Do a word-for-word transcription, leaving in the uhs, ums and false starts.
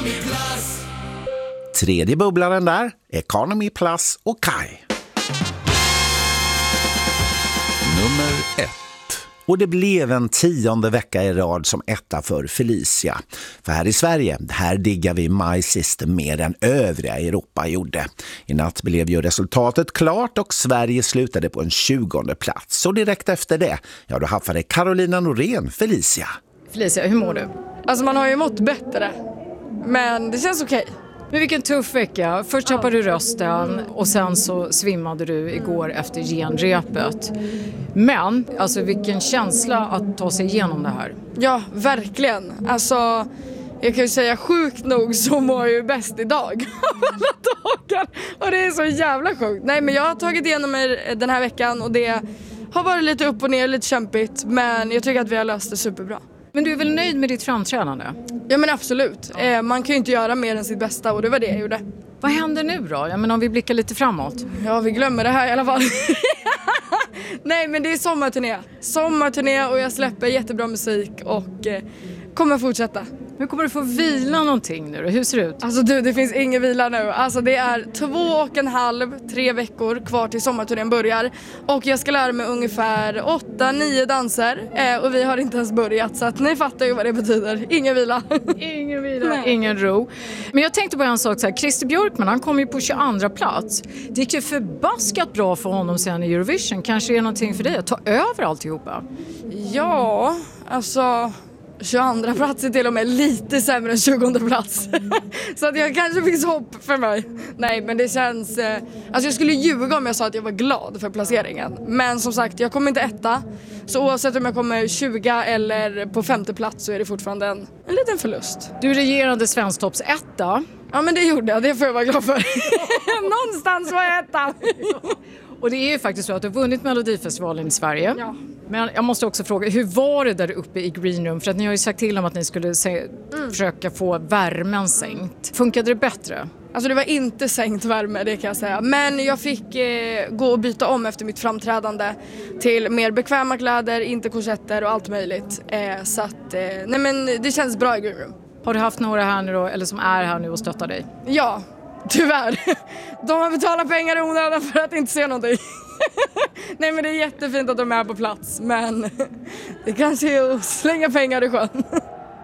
Economy Plus. Tredje bubblaren där, Economy Plus och Kai. Nummer ett. Och det blev en tionde vecka i rad som etta för Felicia. För här i Sverige, här diggar vi My Sister mer än övriga Europa gjorde. I natt blev ju resultatet klart och Sverige slutade på en tjugonde plats. Och direkt efter det, ja då haffade Carolina Norén Felicia. Felicia, hur mår du? Alltså man har ju mått bättre, men det känns okej. Men vilken tuff vecka. Först tappade du rösten och sen så svimmade du igår efter genrepet. Men, alltså vilken känsla att ta sig igenom det här. Ja, verkligen. Alltså, jag kan ju säga sjukt nog så mår jag ju bäst idag. Alla dagar. Och det är så jävla sjukt. Nej, men jag har tagit igenom mig den här veckan och det har varit lite upp och ner, lite kämpigt. Men jag tycker att vi har löst det superbra. Men du är väl nöjd med ditt framträdande? Ja, men absolut. Eh, man kan ju inte göra mer än sitt bästa och det var det jag gjorde. Vad händer nu då? Jag menar, om vi blickar lite framåt. Ja, vi glömmer det här i alla fall. Nej, men det är sommarturné. Sommarturné och jag släpper jättebra musik och eh, kommer fortsätta. Nu kommer du få vila någonting nu då? Hur ser det ut? Alltså du, det finns ingen vila nu. Alltså det är två och en halv, tre veckor kvar till sommarturnén börjar. Och jag ska lära mig ungefär åtta, nio danser. Eh, och vi har inte ens börjat, så att ni fattar ju vad det betyder. Ingen vila. Ingen vila, Nej. ingen ro. Men jag tänkte på en sak så här. Christer Björkman, han kom ju på tjugoandra plats. Det gick ju förbaskat bra för honom sen i Eurovision. Kanske är det någonting för dig att ta över alltihopa? Ja, alltså... tjugoandra plats är till och med lite sämre än tjugonde plats. Så att jag kanske finns hopp för mig. Nej, men det känns... Eh, alltså jag skulle ljuga om jag sa att jag var glad för placeringen. Men som sagt, jag kommer inte etta. Så oavsett om jag kommer tjugo eller på femte plats så är det fortfarande en, en liten förlust. Du regerade Svensktops etta. Ja, men det gjorde jag. Det får jag vara glad för. Någonstans var jag etta. Och det är ju faktiskt så att du har vunnit Melodifestivalen i Sverige. Ja. Men jag måste också fråga, hur var det där uppe i Green Room? För att ni har ju sagt till om att ni skulle se, mm. försöka få värmen sänkt. Funkade det bättre? Alltså det var inte sänkt värme, det kan jag säga. Men jag fick eh, gå och byta om efter mitt framträdande till mer bekväma kläder, inte korsetter och allt möjligt. Eh, så att, eh, nej men det känns bra i Green Room. Har du haft några här nu då, eller som är här nu och stöttar dig? Ja, tyvärr. De har betalat pengar i onödan för att inte se någonting. Nej, men det är jättefint att de är på plats, men det kanske är att slänga pengar i sjön.